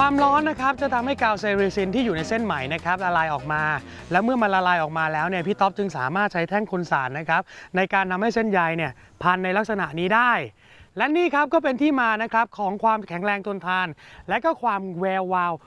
ความร้อนนะครับจะทำให้กาวไซริซินที่อยู่ในเส้นไหมนะครับละลายออกมาและเมื่อมันละลายออกมาแล้วเนี่ยพี่ท็อปจึงสามารถใช้แท่งคนสานนะครับในการทำให้เส้นใยเนี่ยพันในลักษณะนี้ได้และนี่ครับก็เป็นที่มานะครับของความแข็งแรงทนทานและก็ความแวววาว